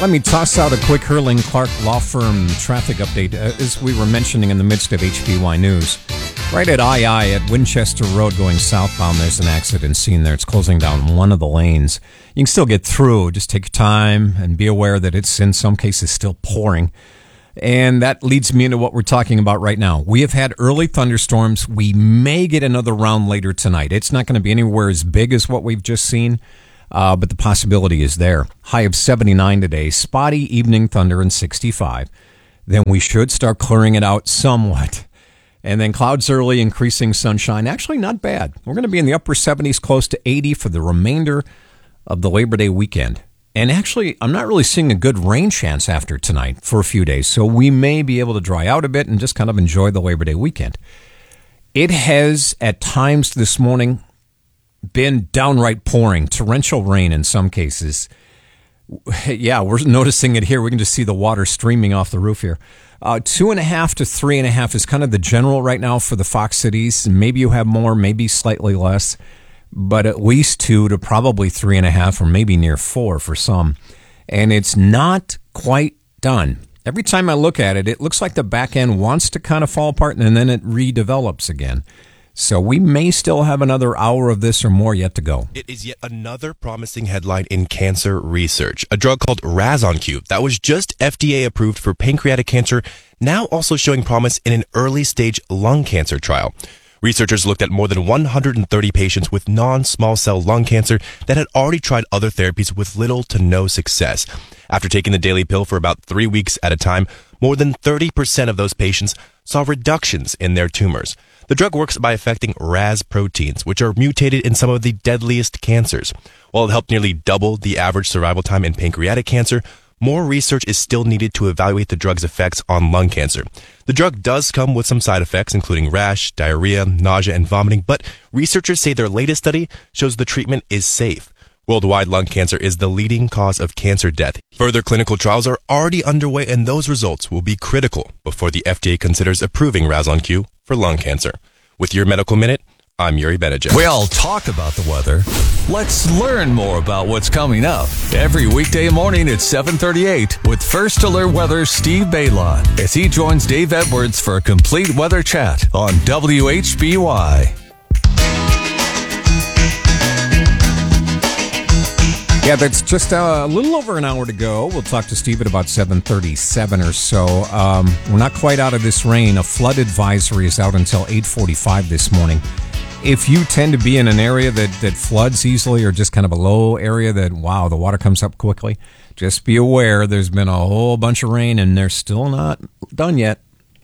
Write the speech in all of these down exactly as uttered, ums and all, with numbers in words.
Let me toss out a quick Hurling Clark Law Firm traffic update. Uh, as we were mentioning in the midst of H B Y News, right at I I at Winchester Road going southbound, there's an accident scene there. It's closing down one of the lanes. You can still get through. Just take your time and be aware that it's in some cases still pouring. And that leads me into what we're talking about right now. We have had early thunderstorms. We may get another round later tonight. It's not going to be anywhere as big as what we've just seen. Uh, but the possibility is there. High of seventy-nine today, spotty evening thunder and sixty-five. Then we should start clearing it out somewhat. And then clouds early, increasing sunshine. Actually, not bad. We're going to be in the upper seventies, close to eighty for the remainder of the Labor Day weekend. And actually, I'm not really seeing a good rain chance after tonight for a few days. So we may be able to dry out a bit and just kind of enjoy the Labor Day weekend. It has, at times this morning, been downright pouring, torrential rain in some cases. Yeah, we're noticing it here. We can just see the water streaming off the roof here. Uh, two and a half to three and a half is kind of the general right now for the Fox cities. Maybe you have more, maybe slightly less, but at least two to probably three and a half or maybe near four for some. And it's not quite done. Every time I look at it, it looks like the back end wants to kind of fall apart and then it redevelops again. So we may still have another hour of this or more yet to go. It is yet another promising headline in cancer research. A drug called Razonq that was just F D A approved for pancreatic cancer, now also showing promise in an early stage lung cancer trial. Researchers looked at more than one hundred thirty patients with non-small cell lung cancer that had already tried other therapies with little to no success. After taking the daily pill for about three weeks at a time, more than thirty percent of those patients saw reductions in their tumors. The drug works by affecting Ras proteins, which are mutated in some of the deadliest cancers. While it helped nearly double the average survival time in pancreatic cancer, more research is still needed to evaluate the drug's effects on lung cancer. The drug does come with some side effects, including rash, diarrhea, nausea, and vomiting, but researchers say their latest study shows the treatment is safe. Worldwide, lung cancer is the leading cause of cancer death. Further clinical trials are already underway, and those results will be critical before the F D A considers approving Razonq for lung cancer. With your Medical Minute, I'm Yuri Benedict. We all talk about the weather. Let's learn more about what's coming up. Every weekday morning at seven thirty-eight with First Alert Weather Steve Baylon as he joins Dave Edwards for a complete weather chat on W H B Y. Yeah, that's just a little over an hour to go. We'll talk to Steve at about seven thirty-seven or so. Um, we're not quite out of this rain. A flood advisory is out until eight forty-five this morning. If you tend to be in an area that, that floods easily or just kind of a low area that, wow, the water comes up quickly, just be aware there's been a whole bunch of rain and they're still not done yet.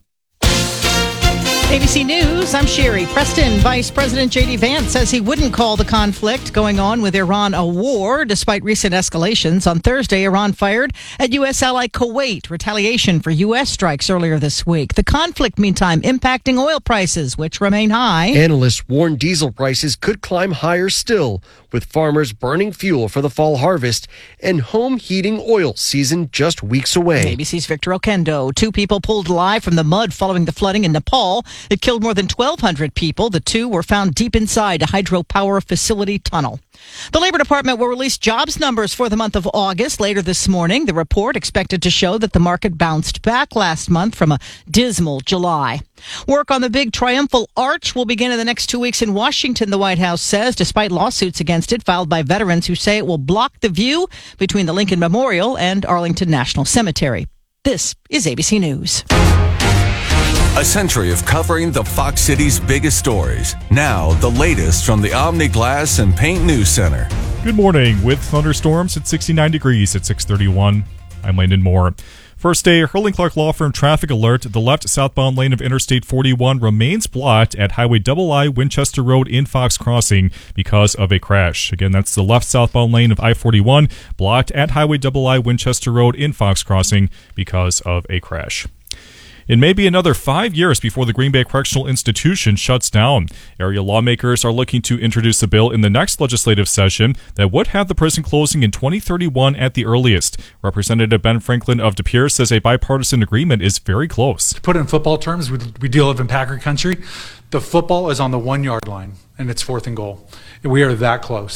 A B C News, I'm Sherry. Preston Vice President J D Vance says he wouldn't call the conflict going on with Iran a war, despite recent escalations. On Thursday, Iran fired at U S ally Kuwait, retaliation for U S strikes earlier this week. The conflict, meantime, impacting oil prices, which remain high. Analysts warn diesel prices could climb higher still, with farmers burning fuel for the fall harvest and home heating oil season just weeks away. A B C's Victor Okendo. Two people pulled alive from the mud following the flooding in Nepal. It killed more than twelve hundred people. The two were found deep inside a hydropower facility tunnel. The Labor Department will release jobs numbers for the month of August later this morning. The report expected to show that the market bounced back last month from a dismal July. Work on the big triumphal arch will begin in the next two weeks in Washington, the White House says, despite lawsuits against it filed by veterans who say it will block the view between the Lincoln Memorial and Arlington National Cemetery. This is A B C News. A century of covering the Fox City's biggest stories. Now, the latest from the Omni Glass and Paint News Center. Good morning. With thunderstorms at sixty-nine degrees at six thirty-one. I'm Landon Moore. First day, Hurling Clark Law Firm traffic alert. The left southbound lane of Interstate forty-one remains blocked at Highway double I Winchester Road in Fox Crossing because of a crash. Again, that's the left southbound lane of I forty-one blocked at Highway double I Winchester Road in Fox Crossing because of a crash. It may be another five years before the Green Bay Correctional Institution shuts down. Area lawmakers are looking to introduce a bill in the next legislative session that would have the prison closing in twenty thirty-one at the earliest. Representative Ben Franklin of De Pere says a bipartisan agreement is very close. To put it in football terms, we, we do live in Packer country. The football is on the one-yard line, and it's fourth and goal. We are that close.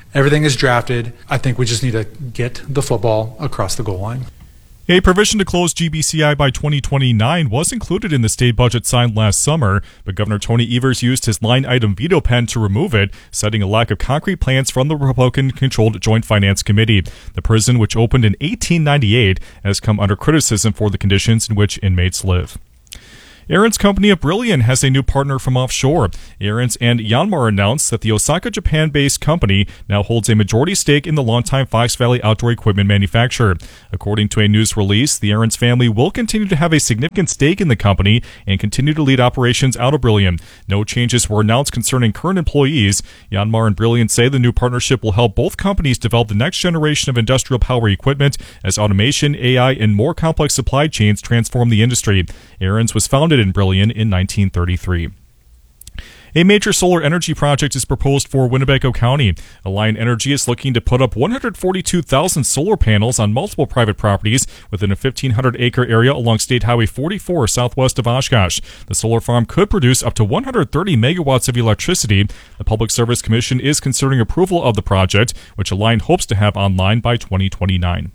Everything is drafted. I think we just need to get the football across the goal line. A provision to close G B C I by twenty twenty-nine was included in the state budget signed last summer, but Governor Tony Evers used his line item veto pen to remove it, citing a lack of concrete plans from the Republican-controlled Joint Finance Committee. The prison, which opened in eighteen ninety-eight, has come under criticism for the conditions in which inmates live. Aaron's company of Brillion has a new partner from offshore. Aaron's and Yanmar announced that the Osaka, Japan-based company now holds a majority stake in the longtime Fox Valley outdoor equipment manufacturer. According to a news release, the Aaron's family will continue to have a significant stake in the company and continue to lead operations out of Brillion. No changes were announced concerning current employees. Yanmar and Brillion say the new partnership will help both companies develop the next generation of industrial power equipment as automation, A I, and more complex supply chains transform the industry. Aaron's was founded in Brillion in nineteen thirty-three. A major solar energy project is proposed for Winnebago County. Alliant Energy is looking to put up one hundred forty-two thousand solar panels on multiple private properties within a fifteen hundred acre area along State Highway forty-four southwest of Oshkosh. The solar farm could produce up to one hundred thirty megawatts of electricity. The Public Service Commission is considering approval of the project, which Alliant hopes to have online by twenty twenty-nine.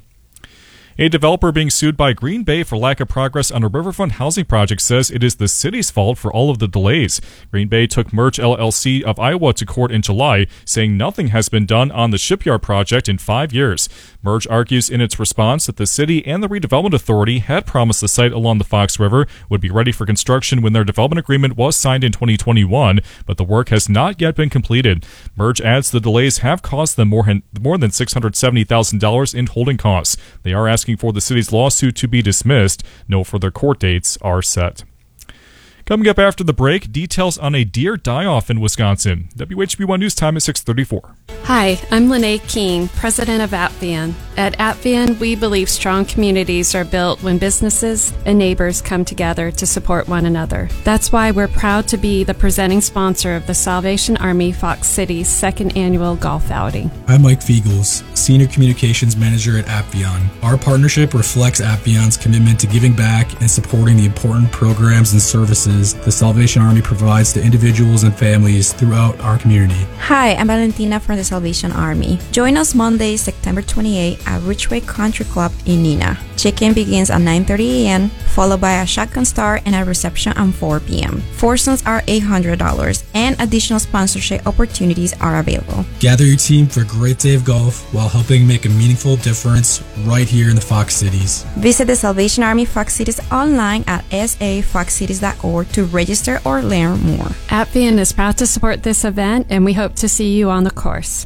A developer being sued by Green Bay for lack of progress on a riverfront housing project says it is the city's fault for all of the delays. Green Bay took Merge L L C of Iowa to court in July, saying nothing has been done on the shipyard project in five years. Merge argues in its response that the city and the redevelopment authority had promised the site along the Fox River would be ready for construction when their development agreement was signed in twenty twenty-one, but the work has not yet been completed. Merge adds the delays have cost them more, more than six hundred seventy thousand dollars in holding costs. They are asking for the city's lawsuit to be dismissed. No further court dates are set. Coming up after the break, details on a deer die-off in Wisconsin. W H B one News Time at six thirty-four. Hi, I'm Lene King, president of Apvian. At Apvian, we believe strong communities are built when businesses and neighbors come together to support one another. That's why we're proud to be the presenting sponsor of the Salvation Army Fox City's second annual golf outing. I'm Mike Fiegels, Senior Communications Manager at Apvian. Our partnership reflects Apvian's commitment to giving back and supporting the important programs and services the Salvation Army provides to individuals and families throughout our community. Hi, I'm Valentina from the Salvation Army. Join us Monday, September twenty-eighth at Ridgeway Country Club in Neenah. Check-in begins at nine thirty a.m., followed by a shotgun start and a reception at four p.m. Foursomes are eight hundred dollars, and additional sponsorship opportunities are available. Gather your team for a great day of golf while helping make a meaningful difference right here in the Fox Cities. Visit the Salvation Army Fox Cities online at s a fox cities dot org to register or learn more. Apvian is proud to support this event, and we hope to see you on the course.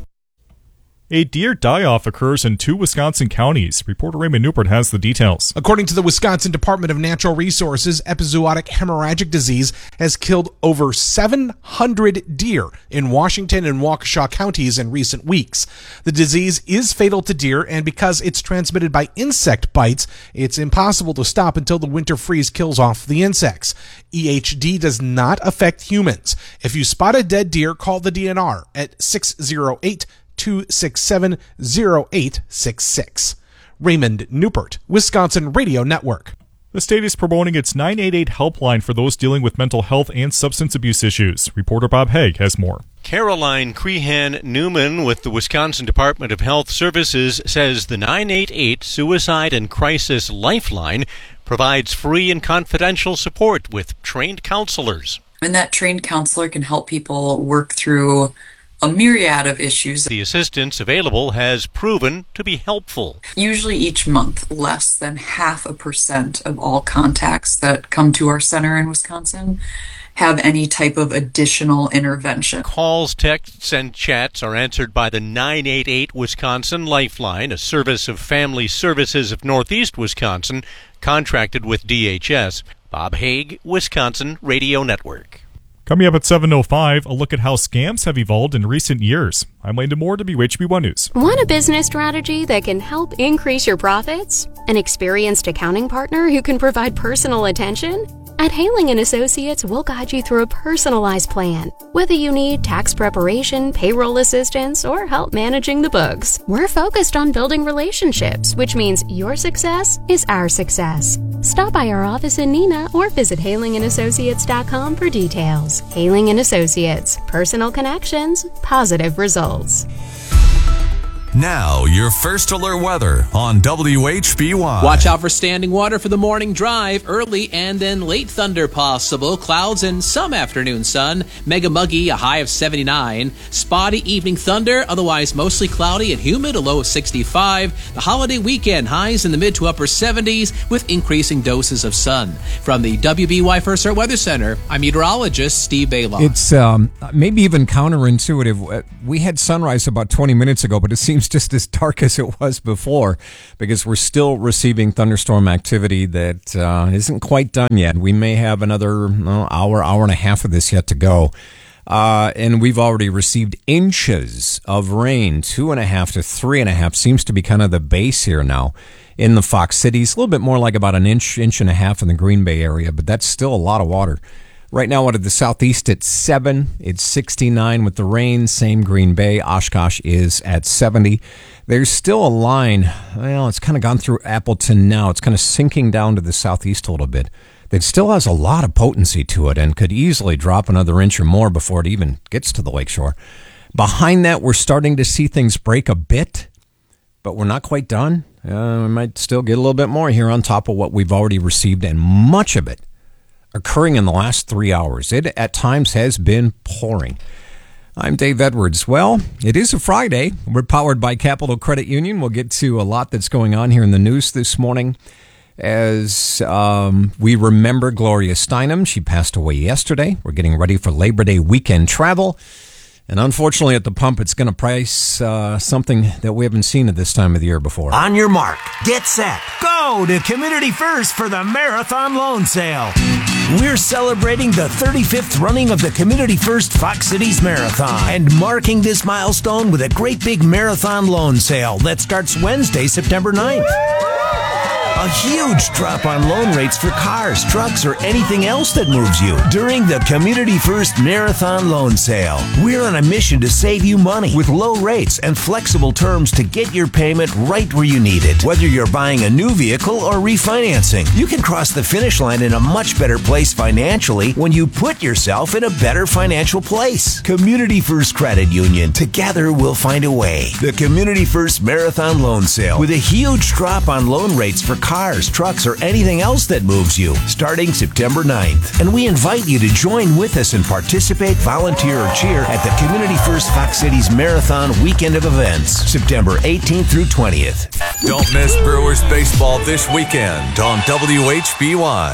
A deer die-off occurs in two Wisconsin counties. Reporter Raymond Newport has the details. According to the Wisconsin Department of Natural Resources, epizootic hemorrhagic disease has killed over seven hundred deer in Washington and Waukesha counties in recent weeks. The disease is fatal to deer, and because it's transmitted by insect bites, it's impossible to stop until the winter freeze kills off the insects. E H D does not affect humans. If you spot a dead deer, call the D N R at six oh eight, two six seven, oh eight six six. Raymond Newport, Wisconsin Radio Network. The state is promoting its nine eight eight helpline for those dealing with mental health and substance abuse issues. Reporter Bob Haig has more. Caroline Crehan Newman with the Wisconsin Department of Health Services says the nine eight eight Suicide and Crisis Lifeline provides free and confidential support with trained counselors. And that trained counselor can help people work through a myriad of issues. The assistance available has proven to be helpful. Usually each month, less than half a percent of all contacts that come to our center in Wisconsin have any type of additional intervention. Calls, texts, and chats are answered by the nine eight eight Wisconsin Lifeline, a service of Family Services of Northeast Wisconsin, contracted with D H S. Bob Haig, Wisconsin Radio Network. Coming up at seven oh five, a look at how scams have evolved in recent years. I'm Landon Moore, W H B one News. Want a business strategy that can help increase your profits? An experienced accounting partner who can provide personal attention? At Haling and Associates, we'll guide you through a personalized plan. Whether you need tax preparation, payroll assistance, or help managing the books, we're focused on building relationships, which means your success is our success. Stop by our office in Neenah or visit haling and associates dot com for details. Haling and Associates. Personal connections, positive results. Now, your First Alert weather on W H B Y. Watch out for standing water for the morning drive. Early and then late thunder possible. Clouds and some afternoon sun. Mega muggy, a high of seventy-nine. Spotty evening thunder, otherwise mostly cloudy and humid, a low of sixty-five. The holiday weekend, highs in the mid to upper seventies with increasing doses of sun. From the W B Y First Alert Weather Center, I'm meteorologist Steve Baylon. It's um, maybe even counterintuitive. We had sunrise about twenty minutes ago, but it seems just as dark as it was before because we're still receiving thunderstorm activity that uh, isn't quite done yet. We may have another well, hour, hour and a half of this yet to go. Uh, and we've already received inches of rain. Two and a half to three and a half seems to be kind of the base here now in the Fox Cities. A little bit more like about an inch, inch and a half in the Green Bay area, but that's still a lot of water. Right now, out of the southeast, it's seven. It's sixty-nine with the rain. Same Green Bay. Oshkosh is at seventy. There's still a line. Well, it's kind of gone through Appleton now. It's kind of sinking down to the southeast a little bit. That still has a lot of potency to it and could easily drop another inch or more before it even gets to the lakeshore. Behind that, we're starting to see things break a bit, but we're not quite done. Uh, we might still get a little bit more here on top of what we've already received, and much of it occurring in the last three hours. It at times has been pouring. I'm Dave Edwards. Well, it is a Friday. We're powered by Capital Credit Union. We'll get to a lot that's going on here in the news this morning as um, we remember Gloria Steinem. She passed away yesterday. We're getting ready for Labor Day weekend travel. And unfortunately, at the pump, it's going to price uh, something that we haven't seen at this time of the year before. On your mark, get set, go to Community First for the Marathon Loan Sale. We're celebrating the thirty-fifth running of the Community First Fox Cities Marathon and marking this milestone with a great big marathon loan sale that starts Wednesday, September ninth. A huge drop on loan rates for cars, trucks, or anything else that moves you during the Community First Marathon Loan Sale. We're on a mission to save you money with low rates and flexible terms to get your payment right where you need it. Whether you're buying a new vehicle or refinancing, you can cross the finish line in a much better place financially when you put yourself in a better financial place. Community First Credit Union. Together we'll find a way. The Community First Marathon Loan Sale with a huge drop on loan rates for cars, trucks, or anything else that moves you, starting September ninth. And we invite you to join with us and participate, volunteer, or cheer at the Community First Fox Cities Marathon Weekend of Events, September eighteenth through twentieth. Don't miss Brewers baseball this weekend on W H B Y.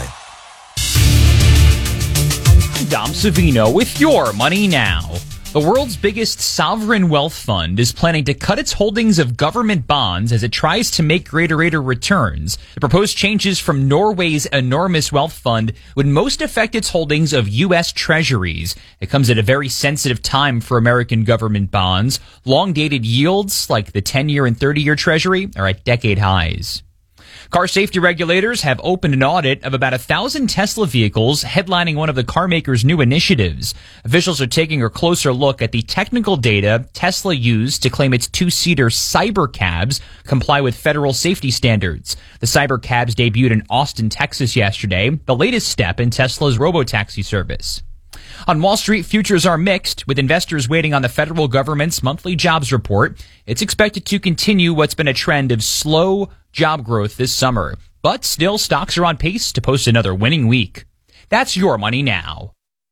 Dom Savino with your Money Now. The world's biggest sovereign wealth fund is planning to cut its holdings of government bonds as it tries to make greater rate of returns. The proposed changes from Norway's enormous wealth fund would most affect its holdings of U S treasuries. It comes at a very sensitive time for American government bonds. Long-dated yields, like the ten-year and thirty-year treasury, are at decade highs. Car safety regulators have opened an audit of about a thousand Tesla vehicles, headlining one of the car maker's new initiatives. Officials are taking a closer look at the technical data Tesla used to claim its two-seater Cybercabs comply with federal safety standards. The Cybercabs debuted in Austin, Texas yesterday, the latest step in Tesla's robotaxi service. On Wall Street, futures are mixed, with investors waiting on the federal government's monthly jobs report. It's expected to continue what's been a trend of slow job growth this summer. But still, stocks are on pace to post another winning week. That's your Money Now.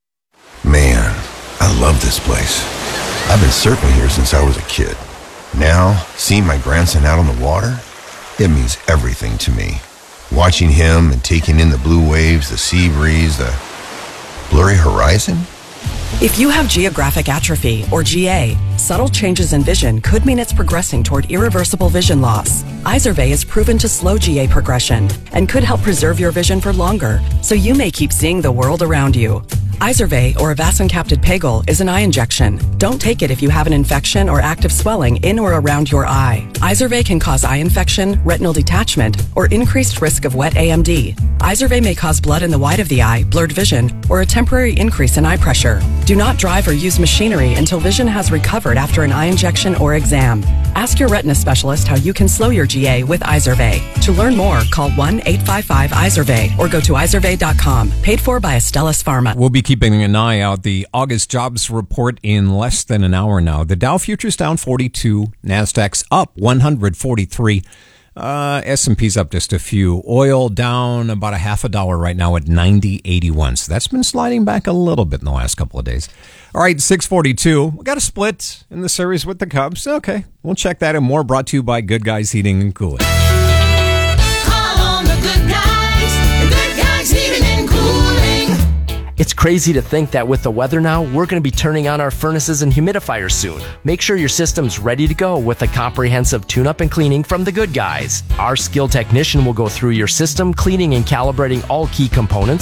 Man, I love this place. I've been surfing here since I was a kid. Now, seeing my grandson out on the water, it means everything to me. Watching him and taking in the blue waves, the sea breeze, the blurry horizon? If you have geographic atrophy, or G A, subtle changes in vision could mean it's progressing toward irreversible vision loss. Izervay is proven to slow G A progression and could help preserve your vision for longer, so you may keep seeing the world around you. Izervay, or avacincaptad pegol, is an eye injection. Don't take it if you have an infection or active swelling in or around your eye. Izervay can cause eye infection, retinal detachment, or increased risk of wet A M D. Izervay may cause blood in the white of the eye, blurred vision, or a temporary increase in eye pressure. Do not drive or use machinery until vision has recovered after an eye injection or exam. Ask your retina specialist how you can slow your G A with Izervay. To learn more, call one eight five five Izervay or go to izervay dot com. Paid for by Astellas Pharma. We'll be keeping an eye out. The August jobs report in less than an hour now. The Dow futures down forty-two, NASDAQ's up one hundred forty-three. Uh, S and P's up just a few. Oil down about a half a dollar right now at ninety eighty-one. So that's been sliding back a little bit in the last couple of days. All right, six forty-two. We got a split in the series with the Cubs. Okay, we'll check that and more. Brought to you by Good Guys Heating and Cooling. Call on the Good Guys. Good Guys Heating and Cooling. It's crazy to think that with the weather now, we're going to be turning on our furnaces and humidifiers soon. Make sure your system's ready to go with a comprehensive tune-up and cleaning from the Good Guys. Our skilled technician will go through your system, cleaning and calibrating all key components,